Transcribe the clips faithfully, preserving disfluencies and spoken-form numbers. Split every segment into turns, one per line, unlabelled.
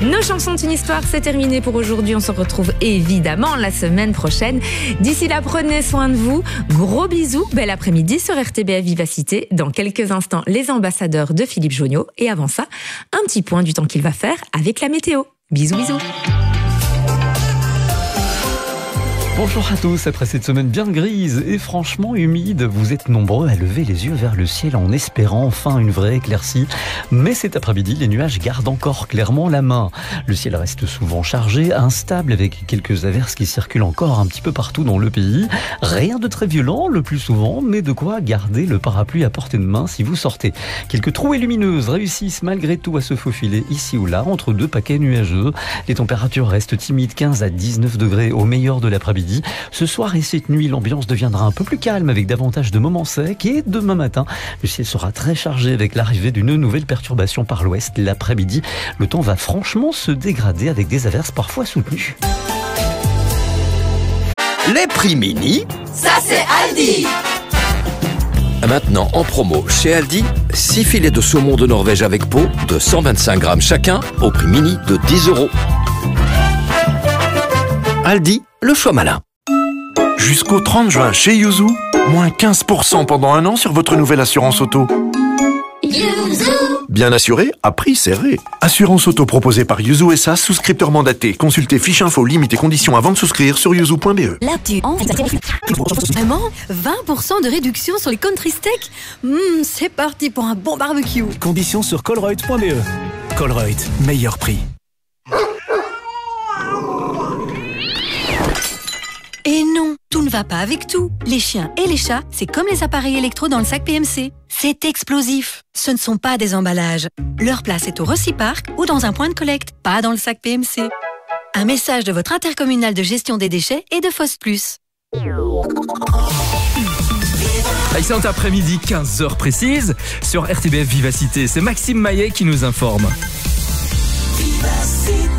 Nos chansons d'une histoire, c'est terminé pour aujourd'hui. On se retrouve évidemment la semaine prochaine. D'ici là, prenez soin de vous. Gros bisous. Bel après-midi sur R T B F Vivacité. Dans quelques instants, les ambassadeurs de Philippe Jonniot. Et avant ça, un petit point du temps qu'il va faire avec la météo. Bisous, bisous.
Bonjour à tous, après cette semaine bien grise et franchement humide, vous êtes nombreux à lever les yeux vers le ciel en espérant enfin une vraie éclaircie. Mais cet après-midi, les nuages gardent encore clairement la main. Le ciel reste souvent chargé, instable avec quelques averses qui circulent encore un petit peu partout dans le pays. Rien de très violent le plus souvent, mais de quoi garder le parapluie à portée de main si vous sortez. Quelques trouées lumineuses réussissent malgré tout à se faufiler ici ou là entre deux paquets nuageux. Les températures restent timides, quinze à dix-neuf degrés au meilleur de l'après-midi. Ce soir et cette nuit, l'ambiance deviendra un peu plus calme avec davantage de moments secs et demain matin, le ciel sera très chargé avec l'arrivée d'une nouvelle perturbation par l'ouest. L'après-midi, le temps va franchement se dégrader avec des averses parfois soutenues.
Les prix mini,
ça c'est Aldi.
Maintenant en promo chez Aldi, six filets de saumon de Norvège avec peau de cent vingt-cinq grammes chacun au prix mini de dix euros. Aldi, le choix malin.
Jusqu'au trente juin chez Yuzu, moins quinze pour cent pendant un an sur votre nouvelle assurance auto.
Yuzu.
Bien assuré, à prix serré. Assurance auto proposée par Yuzu S A, souscripteur mandaté. Consultez fiche info, limites et conditions avant de souscrire sur yuzu point b e.
Là-dessus, vraiment vingt pour cent de réduction sur les country steaks. Mmh, c'est parti pour un bon barbecue.
Conditions sur colruyt point b e. Colruyt, meilleur prix.
Et non, tout ne va pas avec tout. Les chiens et les chats, c'est comme les appareils électro dans le sac P M C. C'est explosif. Ce ne sont pas des emballages. Leur place est au Reciparc ou dans un point de collecte, pas dans le sac P M C. Un message de votre intercommunal de gestion des déchets et de Foss Plus.
Excellent après-midi, quinze heures précises, sur R T B F Vivacité. C'est Maxime Maillet qui nous informe. Vivacité.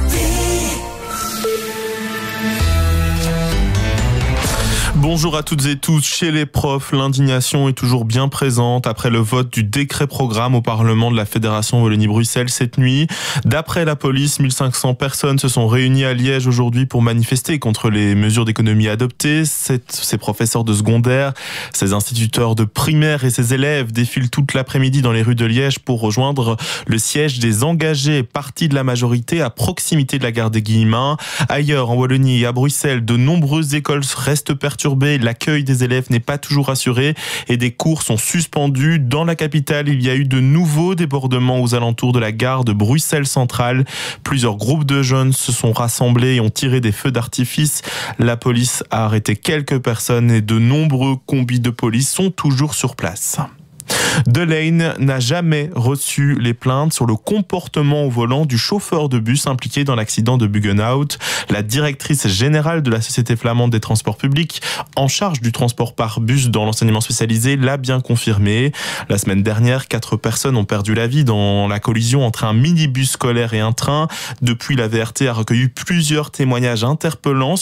Bonjour à toutes et tous. Chez les profs, l'indignation est toujours bien présente après le vote du décret programme au Parlement de la Fédération Wallonie-Bruxelles cette nuit. D'après la police, mille cinq cents personnes se sont réunies à Liège aujourd'hui pour manifester contre les mesures d'économie adoptées. Ces professeurs de secondaire, ces instituteurs de primaire et ces élèves défilent toute l'après-midi dans les rues de Liège pour rejoindre le siège des engagés, parti de la majorité à proximité de la gare des Guillemins. Ailleurs, en Wallonie et à Bruxelles, de nombreuses écoles restent perturbées. L'accueil des élèves n'est pas toujours assuré et des cours sont suspendus. Dans la capitale, il y a eu de nouveaux débordements aux alentours de la gare de Bruxelles Centrale. Plusieurs groupes de jeunes se sont rassemblés et ont tiré des feux d'artifice. La police a arrêté quelques personnes et de nombreux combis de police sont toujours sur place. Delaine n'a jamais reçu les plaintes sur le comportement au volant du chauffeur de bus impliqué dans l'accident de Buggenhout. La directrice générale de la Société flamande des transports publics, en charge du transport par bus dans l'enseignement spécialisé, l'a bien confirmé. La semaine dernière, quatre personnes ont perdu la vie dans la collision entre un minibus scolaire et un train. Depuis, la V R T a recueilli plusieurs témoignages interpellants